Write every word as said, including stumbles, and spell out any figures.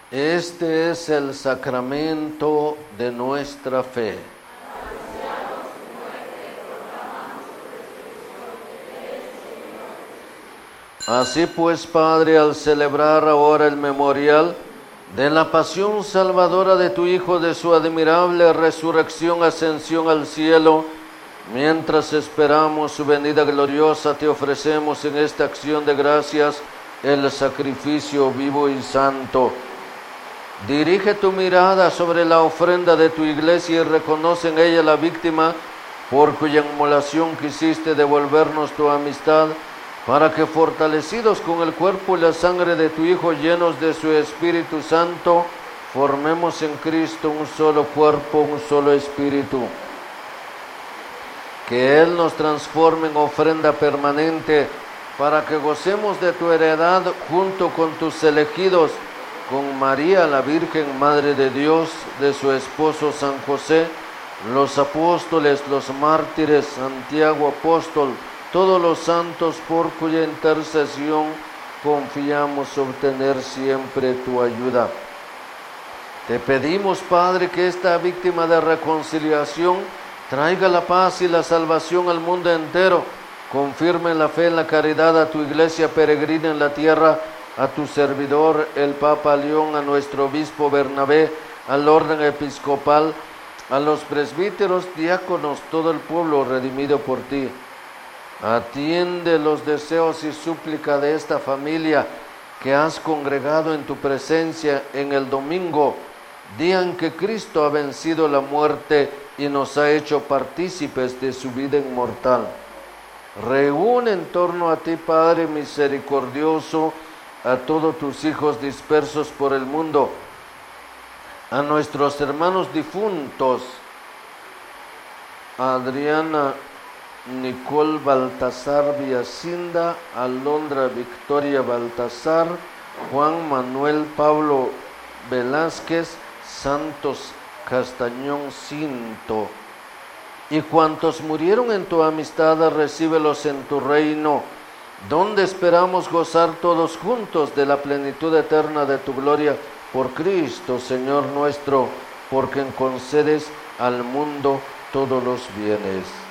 Este es el sacramento de nuestra fe. Así pues, Padre, al celebrar ahora el memorial de la pasión salvadora de tu Hijo, de su admirable resurrección, ascensión al cielo, mientras esperamos su venida gloriosa, te ofrecemos en esta acción de gracias el sacrificio vivo y santo. Dirige tu mirada sobre la ofrenda de tu iglesia y reconoce en ella la víctima por cuya inmolación quisiste devolvernos tu amistad, para que, fortalecidos con el cuerpo y la sangre de tu Hijo, llenos de su Espíritu Santo, formemos en Cristo un solo cuerpo, un solo espíritu. Que Él nos transforme en ofrenda permanente, para que gocemos de tu heredad junto con tus elegidos, con María la Virgen, Madre de Dios, de su esposo San José, los apóstoles, los mártires, Santiago apóstol, todos los santos por cuya intercesión confiamos obtener siempre tu ayuda. Te pedimos, Padre, que esta víctima de reconciliación traiga la paz y la salvación al mundo entero. Confirme la fe, en la caridad a tu iglesia peregrina en la tierra, a tu servidor, el Papa León, a nuestro obispo Bernabé, al orden episcopal, a los presbíteros, diáconos, todo el pueblo redimido por ti. Atiende los deseos y súplica de esta familia que has congregado en tu presencia en el domingo, día en que Cristo ha vencido la muerte y nos ha hecho partícipes de su vida inmortal. Reúne en torno a ti, Padre misericordioso, a todos tus hijos dispersos por el mundo, a nuestros hermanos difuntos, a Adriana Nicole Baltasar Villacinda, Alondra Victoria Baltasar, Juan Manuel Pablo Velázquez, Santos Castañón Cinto, y cuantos murieron en tu amistad, recíbelos en tu reino, donde esperamos gozar todos juntos de la plenitud eterna de tu gloria, por Cristo, Señor nuestro, por quien concedes al mundo todos los bienes.